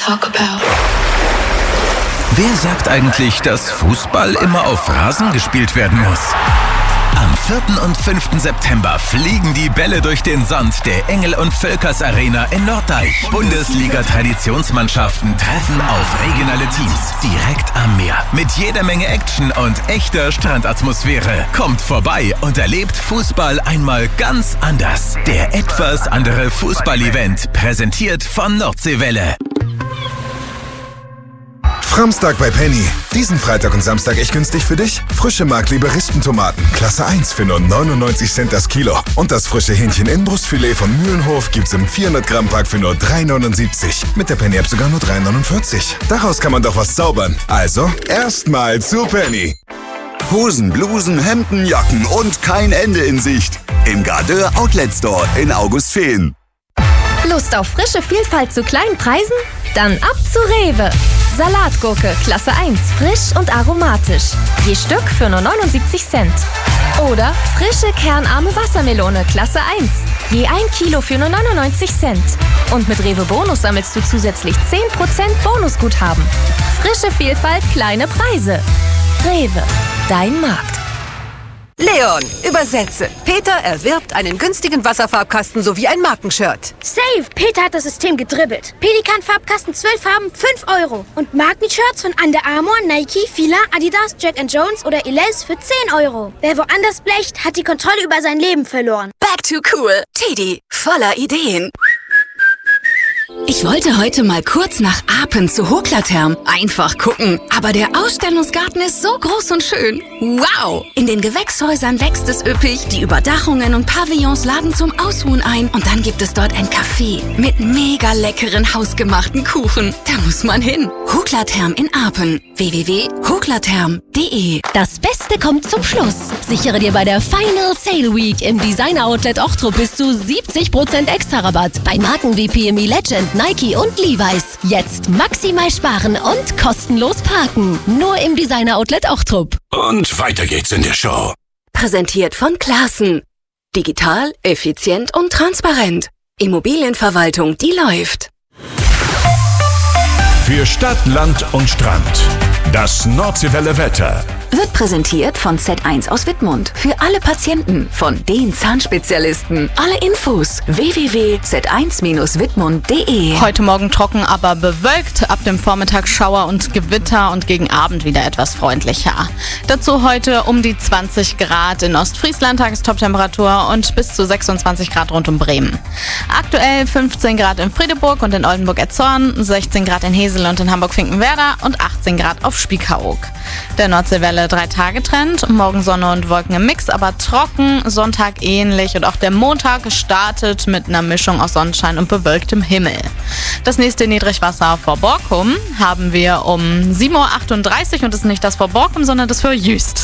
talk about. Wer sagt eigentlich, dass Fußball immer auf Rasen gespielt werden muss? Am 4. und 5. September fliegen die Bälle durch den Sand der Engel- und Völkers Arena in Norddeich. Bundesliga-Traditionsmannschaften treffen auf regionale Teams direkt am Meer. Mit jeder Menge Action und echter Strandatmosphäre. Kommt vorbei und erlebt Fußball einmal ganz anders. Der etwas andere Fußball-Event, präsentiert von Nordseewelle. Framstag bei Penny. Diesen Freitag und Samstag echt günstig für dich. Frische Mark-Liebe-Rispentomaten, Klasse 1 für nur 99 Cent das Kilo. Und das frische Hähnchen-Innenbrustfilet von Mühlenhof gibt's im 400-Gramm-Pack für nur 3,79. Mit der Penny-App sogar nur 3,49. Daraus kann man doch was zaubern. Also, erstmal zu Penny. Hosen, Blusen, Hemden, Jacken und kein Ende in Sicht. Im Gardeur Outlet Store in Augustfehn. Lust auf frische Vielfalt zu kleinen Preisen? Dann ab zu Rewe. Salatgurke, Klasse 1, frisch und aromatisch. Je Stück für nur 79 Cent. Oder frische kernarme Wassermelone, Klasse 1. Je 1 Kilo für nur 99 Cent. Und mit Rewe Bonus sammelst du zusätzlich 10% Bonusguthaben. Frische Vielfalt, kleine Preise. Rewe, dein Markt. Leon, übersetze. Peter erwirbt einen günstigen Wasserfarbkasten sowie ein Markenshirt. Safe! Peter hat das System gedribbelt. Pelikan-Farbkasten 12 Farben, 5 €. Und Markenshirts von Under Armour, Nike, Fila, Adidas, Jack & Jones oder Elize für 10 €. Wer woanders blecht, hat die Kontrolle über sein Leben verloren. Back to cool. Teddy, voller Ideen. Ich wollte heute mal kurz nach Apen zu Hoklatherm. Einfach gucken. Aber der Ausstellungsgarten ist so groß und schön. Wow! In den Gewächshäusern wächst es üppig. Die Überdachungen und Pavillons laden zum Ausruhen ein. Und dann gibt es dort ein Café mit mega leckeren hausgemachten Kuchen. Da muss man hin. Hoklatherm in Apen. www.hoklatherm.de. Das Beste kommt zum Schluss. Sichere dir bei der Final Sale Week im Designer Outlet Ochtrup bis zu 70% extra Rabatt bei Marken wie PME Legend, Nike und Levi's. Jetzt maximal sparen und kostenlos parken. Nur im Designer Outlet Ochtrup. Und weiter geht's in der Show. Präsentiert von Classen. Digital, effizient und transparent. Immobilienverwaltung, die läuft. Für Stadt, Land und Strand. Das Nordseewelle Wetter. Wird präsentiert von Z1 aus Wittmund. Für alle Patienten, von den Zahnspezialisten. Alle Infos www.z1-wittmund.de. Heute Morgen trocken, aber bewölkt. Ab dem Vormittag Schauer und Gewitter und gegen Abend wieder etwas freundlicher. Dazu heute um die 20 Grad in Ostfriesland, Tagestoptemperatur und bis zu 26 Grad rund um Bremen. Aktuell 15 Grad in Friedeburg und in Oldenburg-Etzorn, 16 Grad in Hesel und in Hamburg-Finkenwerder und 18 Grad auf Spiekeroog. Der Nordseewelle 3-Tage-Trend, morgen Sonne und Wolken im Mix, aber trocken, Sonntag ähnlich und auch der Montag startet mit einer Mischung aus Sonnenschein und bewölktem Himmel. Das nächste Niedrigwasser vor Borkum haben wir um 7:38 Uhr und das ist nicht das vor Borkum, sondern das für Jüst.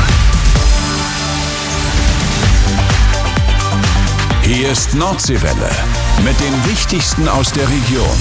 Hier ist Nordseewelle mit dem Wichtigsten aus der Region.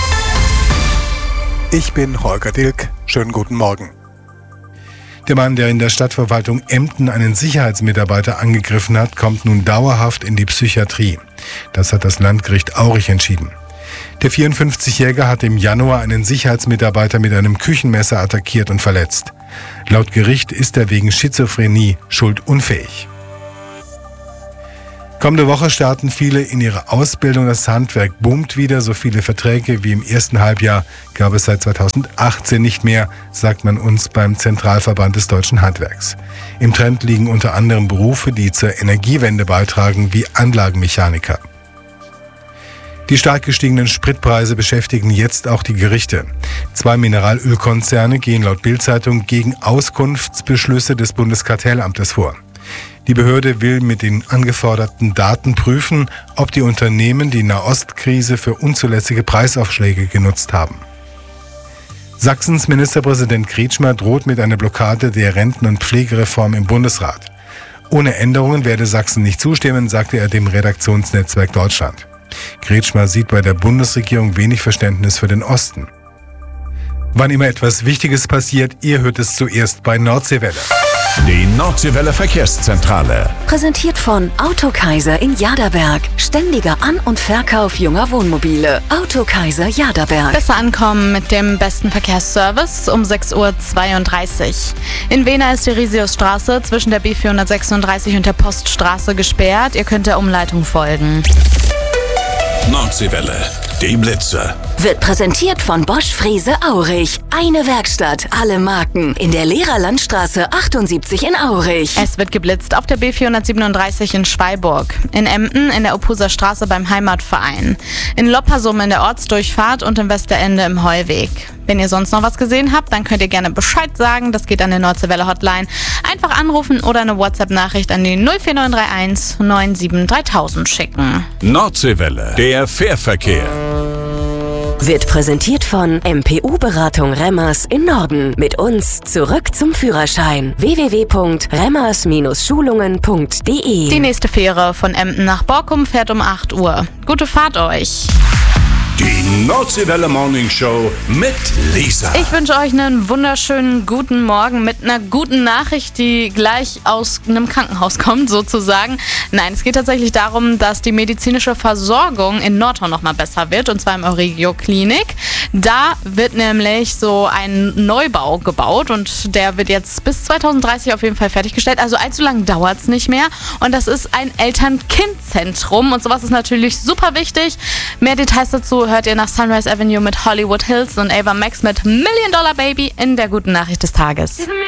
Ich bin Holger Dilk. Schönen guten Morgen. Der Mann, der in der Stadtverwaltung Emden einen Sicherheitsmitarbeiter angegriffen hat, kommt nun dauerhaft in die Psychiatrie. Das hat das Landgericht Aurich entschieden. Der 54-Jährige hat im Januar einen Sicherheitsmitarbeiter mit einem Küchenmesser attackiert und verletzt. Laut Gericht ist er wegen Schizophrenie schuldunfähig. Kommende Woche starten viele in ihre Ausbildung. Das Handwerk boomt wieder. So viele Verträge wie im ersten Halbjahr gab es seit 2018 nicht mehr, sagt man uns beim Zentralverband des Deutschen Handwerks. Im Trend liegen unter anderem Berufe, die zur Energiewende beitragen, wie Anlagenmechaniker. Die stark gestiegenen Spritpreise beschäftigen jetzt auch die Gerichte. 2 Mineralölkonzerne gehen laut Bild-Zeitung gegen Auskunftsbeschlüsse des Bundeskartellamtes vor. Die Behörde will mit den angeforderten Daten prüfen, ob die Unternehmen die Nahostkrise für unzulässige Preisaufschläge genutzt haben. Sachsens Ministerpräsident Kretschmer droht mit einer Blockade der Renten- und Pflegereform im Bundesrat. Ohne Änderungen werde Sachsen nicht zustimmen, sagte er dem Redaktionsnetzwerk Deutschland. Kretschmer sieht bei der Bundesregierung wenig Verständnis für den Osten. Wann immer etwas Wichtiges passiert, ihr hört es zuerst bei Nordseewelle. Die Nordseewelle Verkehrszentrale. Präsentiert von Autokaiser in Jaderberg. Ständiger An- und Verkauf junger Wohnmobile. Autokaiser Jaderberg. Besser ankommen mit dem besten Verkehrsservice um 6:32 Uhr. In Wena ist die Risiusstraße zwischen der B436 und der Poststraße gesperrt. Ihr könnt der Umleitung folgen. Nordseewelle. Die Blitze. Wird präsentiert von Bosch Frese Aurich. Eine Werkstatt, alle Marken. In der Lehrerlandstraße 78 in Aurich. Es wird geblitzt auf der B437 in Schweiburg, in Emden in der Opuser Straße beim Heimatverein, in Loppersum in der Ortsdurchfahrt und im Westerende im Heuweg. Wenn ihr sonst noch was gesehen habt, dann könnt ihr gerne Bescheid sagen. Das geht an der Nordseewelle Hotline. Einfach anrufen oder eine WhatsApp-Nachricht an die 04931 97 3000 schicken. Nordseewelle. Der Fährverkehr. Wird präsentiert von MPU-Beratung Remmers in Norden. Mit uns zurück zum Führerschein. www.remmers-schulungen.de. Die nächste Fähre von Emden nach Borkum fährt um 8 Uhr. Gute Fahrt euch. Die Nordseewelle Morning Show mit Lisa. Ich wünsche euch einen wunderschönen guten Morgen mit einer guten Nachricht, die gleich aus einem Krankenhaus kommt, sozusagen. Nein, es geht tatsächlich darum, dass die medizinische Versorgung in Nordhorn noch mal besser wird, und zwar im Euregio Klinik. Da wird nämlich so ein Neubau gebaut und der wird jetzt bis 2030 auf jeden Fall fertiggestellt. Also allzu lang dauert es nicht mehr. Und das ist ein Eltern-Kind-Zentrum und sowas ist natürlich super wichtig. Mehr Details dazu hört ihr nach Sunrise Avenue mit Hollywood Hills und Ava Max mit $1 Million Baby in der guten Nachricht des Tages.